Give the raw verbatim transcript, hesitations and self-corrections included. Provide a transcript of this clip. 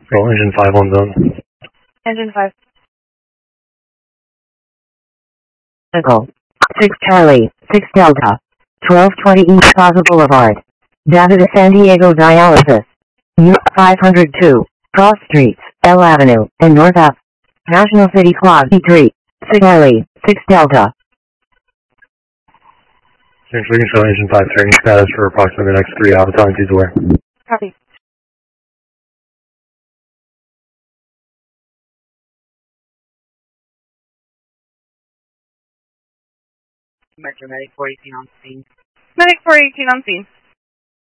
Roll engine five on zone. Engine five. Echo. six Charlie, six Delta. twelve twenty East Plaza Boulevard. Data to San Diego Dialysis. U five oh two. Cross Streets, L Avenue, and North Ave. National City Quad B three. six Charlie, six Delta. Essentially, you can show engine five training status for approximately the next three hours. Telling she's aware. Copy. Metro Medic four eighteen on scene. Medic four eighteen on scene.